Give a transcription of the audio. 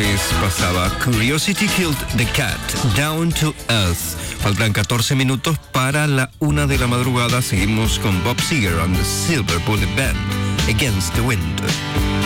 Flores pasaba Curiosity Killed the Cat, Down to Earth. Faltan 14 minutos para la 1 de la madrugada. Seguimos con Bob Seger and the Silver Bullet Band, Against the Wind.